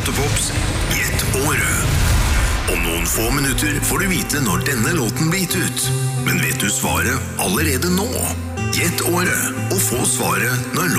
Låtepops Gjett året. Om noen få minutter får du vite når denne låten blir gitt ut. Men vet du svaret allerede nå? Gjett året, og få svaret når